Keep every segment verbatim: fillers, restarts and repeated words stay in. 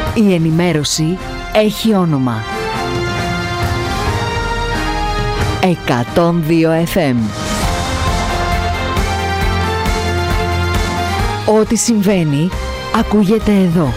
Η ενημέρωση έχει όνομα. εκατόν δύο εφ εμ. Ό,τι συμβαίνει, ακούγεται εδώ.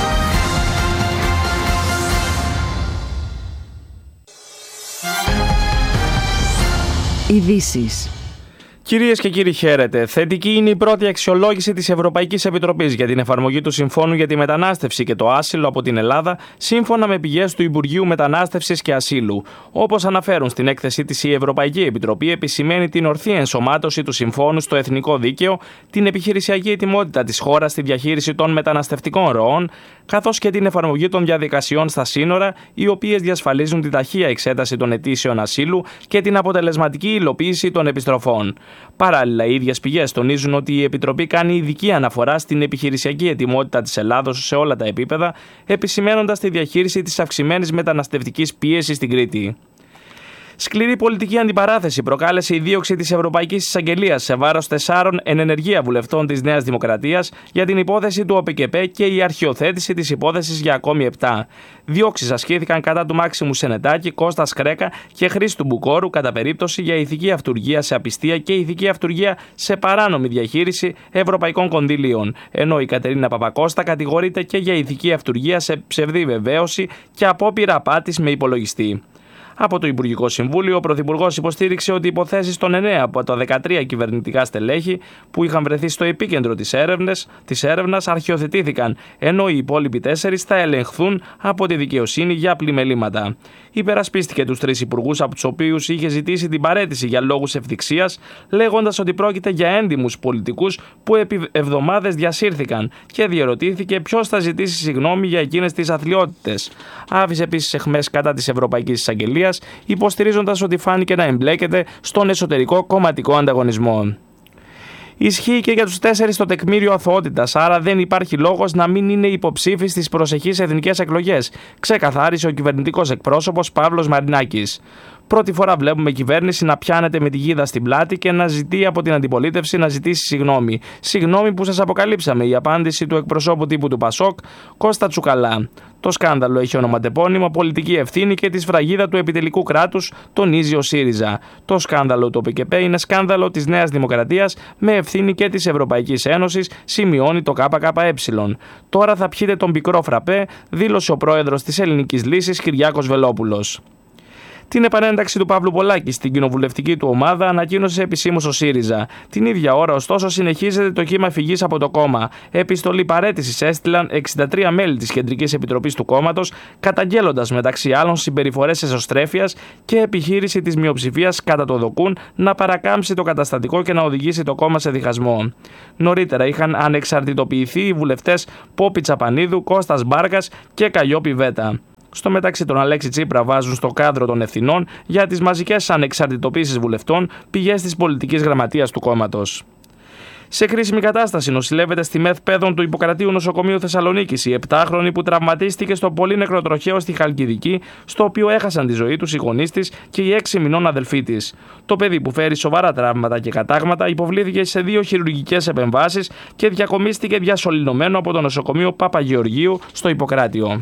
Ειδήσεις. Κυρίες και κύριοι, χαίρετε. Θετική είναι η πρώτη αξιολόγηση της Ευρωπαϊκής Επιτροπής για την εφαρμογή του Συμφώνου για τη Μετανάστευση και το Άσυλο από την Ελλάδα, σύμφωνα με πηγές του Υπουργείου Μετανάστευσης και Ασύλου. Όπως αναφέρουν στην έκθεσή της, η Ευρωπαϊκή Επιτροπή επισημαίνει την ορθή ενσωμάτωση του Συμφώνου στο εθνικό δίκαιο, την επιχειρησιακή ετοιμότητα της χώρας στη διαχείριση των μεταναστευτικών ροών, καθώς και την εφαρμογή των διαδικασιών στα σύνορα, οι οποίες διασφαλίζουν τη ταχεία εξέταση των αιτήσεων ασύλου και την αποτελεσματική υλοποίηση των επιστροφών. Παράλληλα, οι ίδιες πηγές τονίζουν ότι η Επιτροπή κάνει ειδική αναφορά στην επιχειρησιακή ετοιμότητα της Ελλάδος σε όλα τα επίπεδα, επισημαίνοντας τη διαχείριση της αυξημένης μεταναστευτικής πίεσης στην Κρήτη. Σκληρή πολιτική αντιπαράθεση προκάλεσε η δίωξη της Ευρωπαϊκής Εισαγγελίας σε βάρος τεσσάρων εν ενεργεία βουλευτών της Νέας Δημοκρατίας για την υπόθεση του ΟΠΚΠ και η αρχιοθέτηση της υπόθεσης για ακόμη επτά. Διώξεις ασκήθηκαν κατά του Μάξιμου Σενετάκη, Κώστα Κρέκα και Χρήστου Μπουκόρου κατά περίπτωση για ηθική αυτουργία σε απιστία και ηθική αυτουργία σε παράνομη διαχείριση ευρωπαϊκών κονδυλίων, ενώ η Κατερίνα Παπακώστα κατηγορείται και για ηθική αυτουργία σε ψευδή βεβαίωση και απόπειρα απάτης με υπολογιστή. Από το Υπουργικό Συμβούλιο, ο Πρωθυπουργός υποστήριξε ότι οι υποθέσεις των εννέα από τα δεκατρία κυβερνητικά στελέχη που είχαν βρεθεί στο επίκεντρο της έρευνας, της έρευνας αρχιοθετήθηκαν, ενώ οι υπόλοιποι τέσσερις θα ελεγχθούν από τη δικαιοσύνη για πλημελήματα. Υπερασπίστηκε τους τρεις υπουργούς, από τους οποίους είχε ζητήσει την παραίτηση για λόγους ευδειξίας, λέγοντας ότι πρόκειται για έντιμους πολιτικούς που επί εβδομάδες διασύρθηκαν, και διερωτήθηκε ποιος θα ζητήσει συγγνώμη για εκείνες τις αθλιότητες. Άφησε επίσης αιχμές κατά της Ευρωπαϊκής Εισαγγελίας, υποστηρίζοντας ότι φάνηκε να εμπλέκεται στον εσωτερικό κομματικό ανταγωνισμό. Ισχύει και για τους τέσσερις το τεκμήριο αθωότητας, άρα δεν υπάρχει λόγος να μην είναι υποψήφοι στις προσεχείς εθνικές εκλογές, ξεκαθάρισε ο κυβερνητικός εκπρόσωπος Παύλος Μαρινάκης. Πρώτη φορά βλέπουμε κυβέρνηση να πιάνεται με τη γίδα στην πλάτη και να ζητεί από την αντιπολίτευση να ζητήσει συγγνώμη. Συγγνώμη που σας αποκαλύψαμε, η απάντηση του εκπροσώπου τύπου του Πασόκ, Κώστα Τσουκαλά. Το σκάνδαλο έχει ονοματεπώνυμο πολιτική ευθύνη και τη σφραγίδα του επιτελικού κράτους, τονίζει ο ΣΥΡΙΖΑ. Το σκάνδαλο του ΟΠΚΠ είναι σκάνδαλο της Νέας Δημοκρατίας με ευθύνη και της Ευρωπαϊκής Ένωσης, σημειώνει το ΚΚΕ. Τώρα θα πιείτε τον πικρό φραπέ, δήλωσε ο πρόεδρος της Ελληνικής Λύσης Κυριάκος Βελόπουλος. Την επανένταξη του Παύλου Πολάκη στην κοινοβουλευτική του ομάδα ανακοίνωσε επισήμως ο ΣΥΡΙΖΑ. Την ίδια ώρα, ωστόσο, συνεχίζεται το κύμα φυγής από το κόμμα. Επιστολή παραίτησης έστειλαν εξήντα τρία μέλη της Κεντρικής Επιτροπής του κόμματος, καταγγέλλοντας μεταξύ άλλων συμπεριφορές εσωστρέφειας και επιχείρηση της μειοψηφίας κατά το δοκούν να παρακάμψει το καταστατικό και να οδηγήσει το κόμμα σε διχασμό. Νωρίτερα είχαν ανεξαρτητοποιηθεί οι βουλευτές Πόπη Τσαπανίδου, Κώστας Μπάρκας και Καλλιόπη Βέτα. Στο μεταξύ, τον Αλέξη Τσίπρα βάζουν στο κάδρο των ευθυνών για τις μαζικές ανεξαρτητοποίησεις βουλευτών πηγές της πολιτικής γραμματείας του κόμματος. Σε κρίσιμη κατάσταση νοσηλεύεται στη ΜΕΘ Παιδών του Ιπποκρατείου Νοσοκομείου Θεσσαλονίκης η επτάχρονη που τραυματίστηκε στο πολύ νεκροτροχαίο στη Χαλκιδική, στο οποίο έχασαν τη ζωή τους οι γονείς της και η έξι μηνών αδελφή της. Το παιδί, που φέρει σοβαρά τραύματα και κατάγματα, υποβλήθηκε σε δύο χειρουργικές επεμβάσεις και διακομίστηκε διασωληνωμένο από το νοσοκομείο Παπαγεωργίου στο Ιπποκράτιο.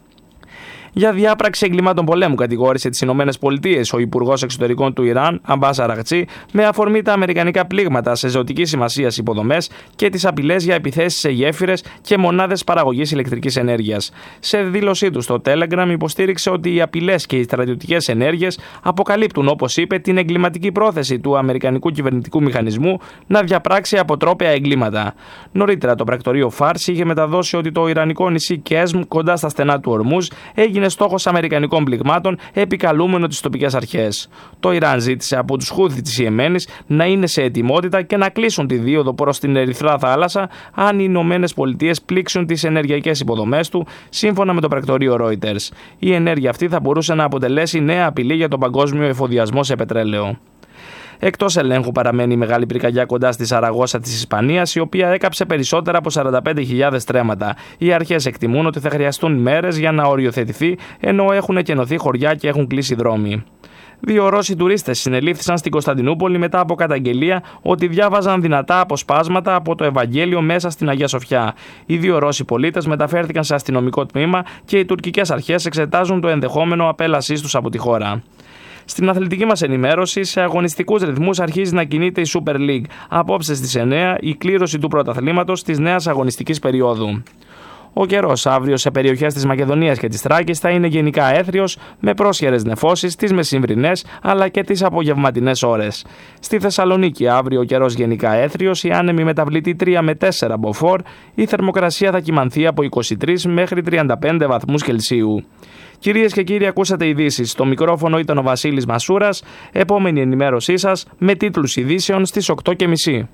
Για διάπραξη εγκλημάτων πολέμου κατηγόρησε τις Ηνωμένες Πολιτείες ο Υπουργός Εξωτερικών του Ιράν, Αμπάς Αραγτσί, με αφορμή τα αμερικανικά πλήγματα σε ζωτικής σημασίας υποδομές και τις απειλές για επιθέσεις σε γέφυρες και μονάδες παραγωγής ηλεκτρικής ενέργειας. Σε δήλωσή του στο Telegram υποστήριξε ότι οι απειλές και οι στρατιωτικές ενέργειες αποκαλύπτουν, όπως είπε, την εγκληματική πρόθεση του Αμερικανικού κυβερνητικού μηχανισμού να διαπράξει αποτρόπαια εγκλήματα. Νωρίτερα, το πρακτορείο Φάρς είχε μεταδώσει ότι το ιρανικό νησί Κέσμ, κοντά στα στενά του Ορμούζ, έγινε στόχος αμερικανικών πληγμάτων, επικαλούμενο τις τοπικές αρχές. Το Ιράν ζήτησε από τους Χούθι της Ιεμένης να είναι σε ετοιμότητα και να κλείσουν τη δίωδο προς την Ερυθρά Θάλασσα αν οι Ηνωμένες Πολιτείες πλήξουν τις ενεργειακές υποδομές του, σύμφωνα με το πρακτορείο Reuters. Η ενέργεια αυτή θα μπορούσε να αποτελέσει νέα απειλή για τον παγκόσμιο εφοδιασμό σε πετρέλαιο. Εκτός ελέγχου παραμένει η μεγάλη πυρκαγιά κοντά στη Σαραγώσα της Ισπανίας, η οποία έκαψε περισσότερα από σαράντα πέντε χιλιάδες τρέματα. Οι αρχές εκτιμούν ότι θα χρειαστούν μέρες για να οριοθετηθεί, ενώ έχουν εκενωθεί χωριά και έχουν κλείσει δρόμοι. Δύο Ρώσοι τουρίστες συνελήφθησαν στην Κωνσταντινούπολη μετά από καταγγελία ότι διάβαζαν δυνατά αποσπάσματα από το Ευαγγέλιο μέσα στην Αγία Σοφιά. Οι δύο Ρώσοι πολίτες μεταφέρθηκαν σε αστυνομικό τμήμα και οι τουρκικές αρχές εξετάζουν το ενδεχόμενο απέλασής τους από τη χώρα. Στην αθλητική μας ενημέρωση, σε αγωνιστικούς ρυθμούς αρχίζει να κινείται η Super League. Απόψε στις εννέα η κλήρωση του πρωταθλήματος της νέας αγωνιστικής περίοδου. Ο καιρός αύριο σε περιοχές της Μακεδονίας και της Θράκης θα είναι γενικά έθριος, με πρόσχερες νεφώσεις τις μεσημβρινές αλλά και τις απογευματινές ώρες. Στη Θεσσαλονίκη αύριο ο καιρός γενικά έθριος, η άνεμη μεταβλητή τρία με τέσσερα μποφόρ, η θερμοκρασία θα κυμανθεί από είκοσι τρεις μέχρι τριάντα πέντε βαθμούς Κελσίου. Κυρίες και κύριοι, ακούσατε ειδήσεις. Στο μικρόφωνο ήταν ο Βασίλης Μασούρας. Επόμενη ενημέρωσή σας με τίτλους ειδήσεων στις οκτώ και μισή.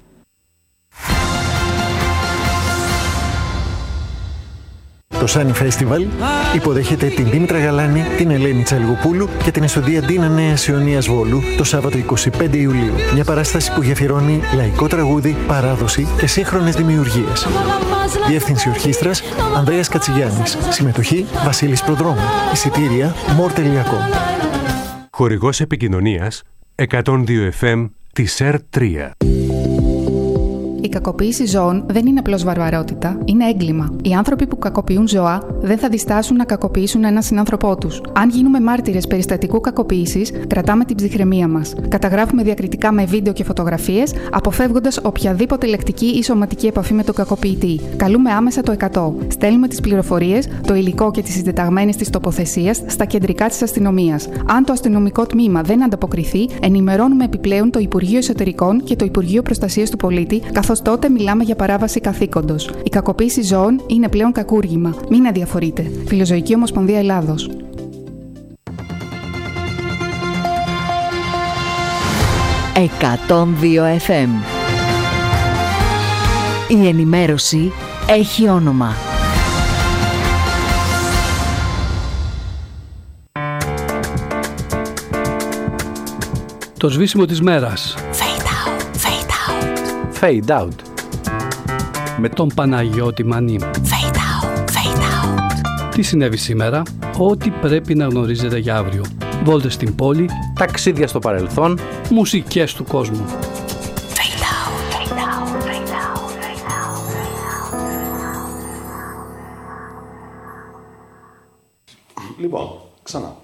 Το Sunny Festival υποδέχεται την Δήμητρα Γαλάνη, την Ελένη Τσαλγοπούλου και την Εσοντία Ντίνα Νέας Ιωνίας Βόλου το Σάββατο είκοσι πέντε Ιουλίου. Μια παράσταση που γεφυρώνει λαϊκό τραγούδι, παράδοση και σύγχρονες δημιουργίες. Διεύθυνση ορχήστρας Ανδρέας Κατσιγιάννης. Συμμετοχή Βασίλης Προδρόμου. Εισιτήρια more τελεία com. Χορηγός επικοινωνίας εκατόν δύο εφ εμ της ερ τρία. Η κακοποίηση ζώων δεν είναι απλώς βαρβαρότητα, είναι έγκλημα. Οι άνθρωποι που κακοποιούν ζώα δεν θα διστάσουν να κακοποιήσουν έναν συνάνθρωπό τους. Αν γίνουμε μάρτυρες περιστατικού κακοποίησης, κρατάμε την ψυχραιμία μας. Καταγράφουμε διακριτικά με βίντεο και φωτογραφίες, αποφεύγοντας οποιαδήποτε λεκτική ή σωματική επαφή με τον κακοποιητή. Καλούμε άμεσα το εκατό. Στέλνουμε τις πληροφορίες, το υλικό και τις συντεταγμένες της τοποθεσίας στα κεντρικά της αστυνομίας. Αν το αστυνομικό τμήμα δεν ανταποκριθεί, ενημερώνουμε επιπλέον το Υπουργείο Εσωτερικών και το Υπουργείο Προστασίας του Πολίτη, καθώς τότε μιλάμε για παράβαση καθήκοντος. Η κακοποίηση ζώων είναι πλέον κακούργημα. Μην αδιαφορείτε. Φιλοζωική Ομοσπονδία Ελλάδος. εκατόν δύο εφ εμ. Η ενημέρωση έχει όνομα. Το σβήσιμο της μέρας. Fade out. Με τον Παναγιώτη Μανή. Fade out, fade out. Τι συνέβη σήμερα, ό,τι πρέπει να γνωρίζετε για αύριο. Βόλτες στην πόλη, ταξίδια στο παρελθόν, μουσικές του κόσμου. Fade out, fade out, fade out, fade out. Λοιπόν, ξανά.